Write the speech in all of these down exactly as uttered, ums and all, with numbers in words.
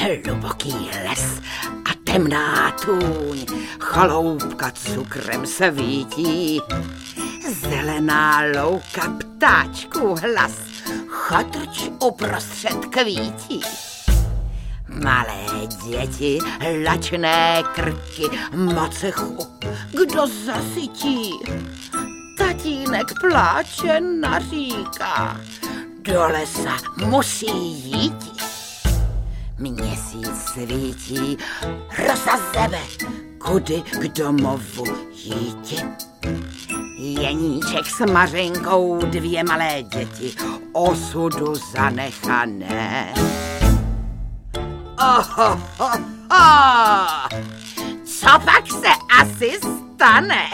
Hluboký les a temná tůň, chaloupka cukrem svítí. Zelená louka, ptáčků hlas, chatrč uprostřed kvítí. Malé děti, lačné krky, macechu, kdo zasytí. Tatínek pláče, naříká, do lesa musí jít. Měsíc svítí, rosa zebe, kudy k domovu jíti. Jeníček s Mařenkou, dvě malé děti, osudu zanechané. Oho, ho, ho. Co pak se asi stane?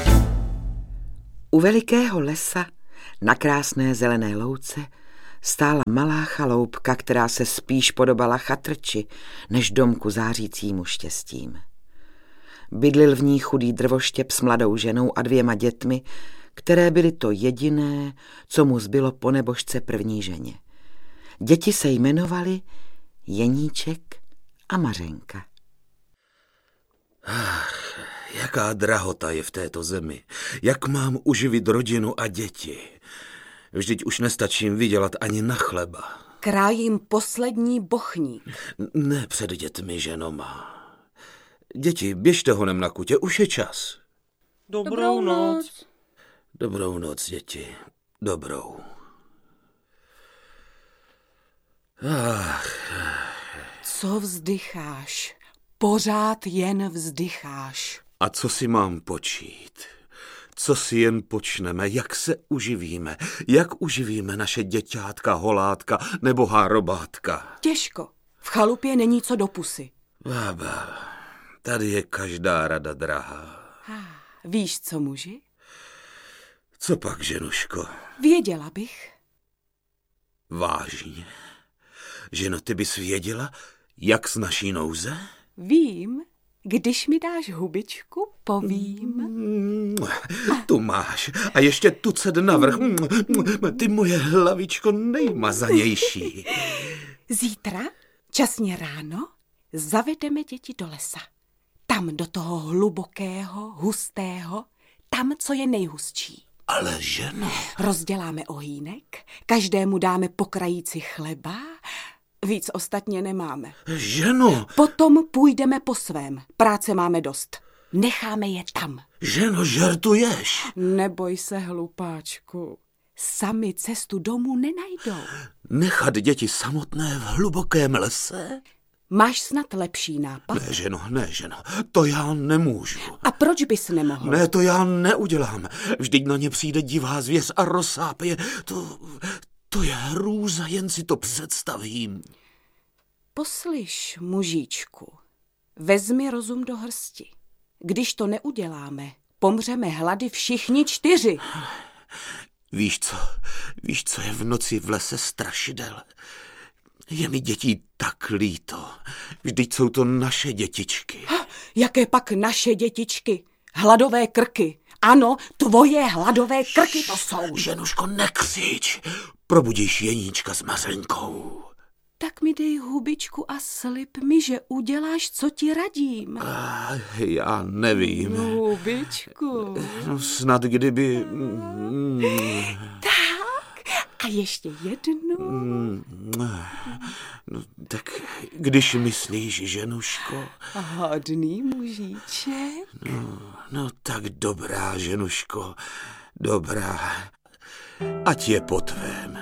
U velikého lesa na krásné zelené louce stála malá chaloupka, která se spíš podobala chatrči než domku zářícímu štěstím. Bydlil v ní chudý drvoštěp s mladou ženou a dvěma dětmi, které byly to jediné, co mu zbylo po nebožce první ženě. Děti se jmenovaly Jeníček a Mařenka. Ach, jaká drahota je v této zemi. Jak mám uživit rodinu a děti? Vždyť už nestačím vydělat ani na chleba. Krájím poslední bochník. Ne před dětmi, ženo má. Děti, běžte honem na kutě, už je čas. Dobrou noc. Dobrou noc, děti. Dobrou. Ach. Co vzdycháš? Pořád jen vzdycháš. A co si mám počít? Co si jen počneme? Jak se uživíme? Jak uživíme naše děťátka, holátka nebo hárobátka? Těžko. V chalupě není co do pusy. Bába, tady je každá rada drahá. Víš, co muži? Co pak, ženuško? Věděla bych. Vážně? Ženo, ty bys věděla, jak s naší nouze? Vím, když mi dáš hubičku, povím. Tu máš. A ještě tucet navrch. Ty moje hlavičko nejmazanější. Zítra, časně ráno, zavedeme děti do lesa. Tam do toho hlubokého, hustého, tam, co je nejhustší. Ale ženo... Rozděláme ohýnek, každému dáme po krajíci chleba, víc ostatně nemáme. Ženo... Potom půjdeme po svém, práce máme dost. Necháme je tam. Ženo, žertuješ? Neboj se, hlupáčku. Sami cestu domů nenajdou. Nechat děti samotné v hlubokém lese? Máš snad lepší nápad? Ne, ženo, ne, ženo, to já nemůžu. A proč bys nemohl? Ne, to já neudělám. Vždyť na ně přijde divá zvěř a rozsápe je. To, to je hrůza, jen si to představím. Poslyš, mužíčku, vezmi rozum do hrsti. Když to neuděláme, pomřeme hlady všichni čtyři. Víš co, víš, co je v noci v lese strašidel? Je mi dětí tak líto. Vždyť jsou to naše dětičky. Ha, jaké pak naše dětičky? Hladové krky. Ano, tvoje hladové krky to jsou. Ženuško, nekřič. Probudíš Jeníčka s Mařenkou. Tak mi dej hubičku a slib mi, že uděláš, co ti radím. Ah, já nevím. Hubičku. No, snad kdyby... Tak, a ještě jednu. No, tak když myslíš, ženuško... Hodný mužíček. No, no tak dobrá, ženuško, dobrá. Ať je po tvém.